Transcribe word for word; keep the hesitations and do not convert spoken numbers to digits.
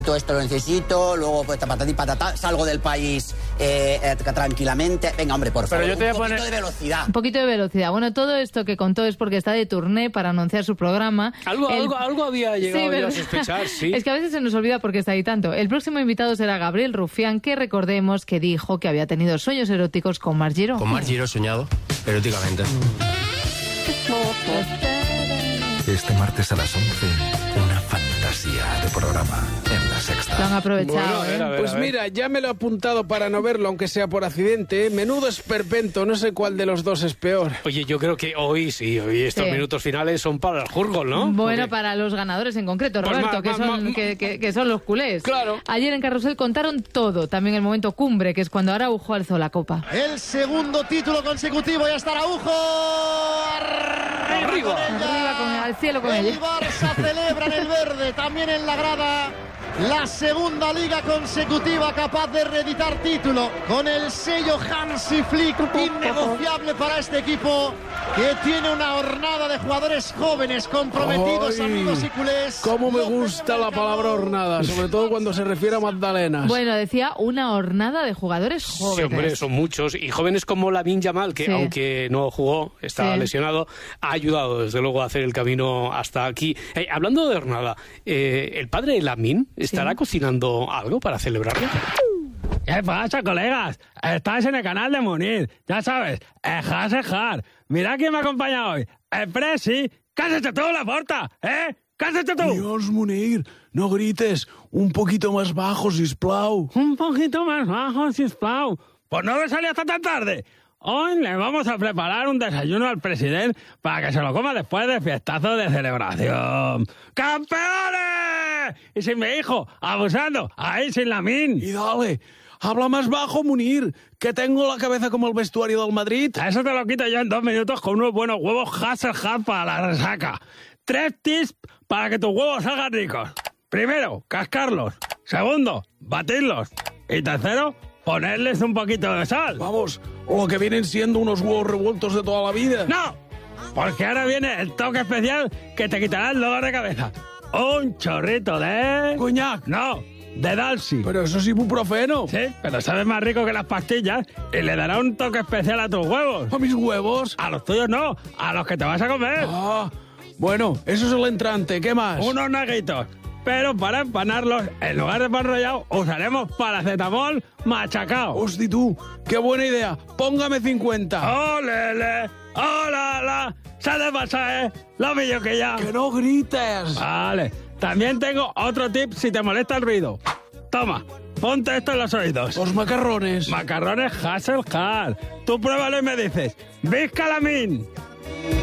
Todo esto lo necesito, luego pues patatí patatá, salgo del país eh, eh, tranquilamente. Venga, hombre, por favor, Pero yo te voy un a poquito poner... de velocidad. Un poquito de velocidad. Bueno, todo esto que contó es porque está de turné para anunciar su programa. Algo, El... algo, algo había llegado sí, yo a sospechar, sí. Es que a veces se nos olvida porque está ahí tanto. El próximo invitado será Gabriel Rufián, que recordemos que dijo que había tenido sueños eróticos con Marc Giró. Con Marc Giró soñado eróticamente. Este martes a las once, una fantasía de programa en La Sexta. Lo han aprovechado, Bueno, a ver, ¿eh? a ver, Pues a ver. mira, ya me lo he apuntado para no verlo, aunque sea por accidente. ¿eh? Menudo esperpento, no sé cuál de los dos es peor. Oye, yo creo que hoy sí, hoy estos Sí. minutos finales son para el jurgol, ¿no? Bueno, Porque- para los ganadores en concreto, Pues Roberto, más, que, más, son, más- que, que- que son los culés. Claro. Ayer en Carrusel contaron todo, también el momento cumbre, que es cuando Araujo alzó la copa. El segundo título consecutivo, ya está Araujo. Arriba. con ella. Arriba con- al cielo con el ella. Barça celebra en el verde, también en la grada. La segunda liga consecutiva capaz de reeditar título con el sello Hansi Flick, innegociable para este equipo que tiene una hornada de jugadores jóvenes comprometidos, Ay, amigos y culés. Cómo me López gusta la Mercado. palabra hornada, sobre todo cuando se refiere a Magdalenas. Bueno, decía una hornada de jugadores jóvenes. Sí, hombre, son muchos. Y jóvenes como Lamine Yamal, que Sí. aunque no jugó, estaba Sí. lesionado, ha ayudado desde luego a hacer el camino hasta aquí. Eh, hablando de hornada, eh, ¿el padre de Lamine estará Sí. cocinando algo para celebrarlo? ¿Qué pasa, colegas? Estáis en el canal de Munir. Ya sabes, ejas, ejar. Mira quién me acompaña hoy. El Presi. ¿Qué has hecho tú, Laporta? ¿Eh? ¿Qué has hecho tú? Dios, Munir, no grites. Un poquito más bajo, sisplau. Un poquito más bajo, sisplau. Pues no me salí hasta tan tarde. Hoy le vamos a preparar un desayuno al presidente para que se lo coma después de fiestazo de celebración. ¡Campeones! Y sin mi hijo, abusando, ahí sin Lamine. Y dale, habla más bajo, Munir, que tengo la cabeza como el vestuario del Madrid. Eso te lo quito yo en dos minutos con unos buenos huevos Hasselhoff para la resaca. Tres tips para que tus huevos salgan ricos. Primero, cascarlos. Segundo, batirlos. Y tercero, ponerles un poquito de sal. Vamos, lo que vienen siendo unos huevos revueltos de toda la vida. ¡No! Porque ahora viene el toque especial que te quitará el dolor de cabeza. Un chorrito de... Coñac. No, de Dalsi. Pero eso es ibuprofeno. Sí, pero sabe más rico que las pastillas y le dará un toque especial a tus huevos. ¿A mis huevos? A los tuyos no, a los que te vas a comer. Ah, bueno, eso es el entrante. ¿Qué más? Unos naguitos. Pero para empanarlos, en lugar de pan rallado, usaremos paracetamol machacao. Hosti tú, qué buena idea. Póngame cincuenta. ¡Olele! ¡Hola, la! ¡Sal de pasaje! ¡Lo pillo que ya! ¡Que no grites! Vale. También tengo otro tip si te molesta el ruido. Toma, ponte esto en los oídos. Los macarrones. Macarrones Hasselhoff. Tú pruébalo y me dices, ¡Visca Lamine!